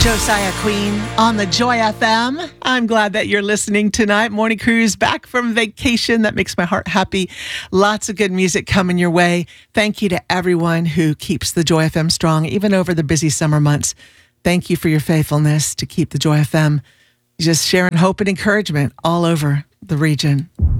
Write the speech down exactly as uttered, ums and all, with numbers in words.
Josiah Queen on the Joy F M. I'm glad that you're listening tonight. Morning Cruise back from vacation. That makes my heart happy. Lots of good music coming your way. Thank you to everyone who keeps the Joy F M strong, even over the busy summer months. Thank you for your faithfulness to keep the Joy F M just sharing hope and encouragement all over the region.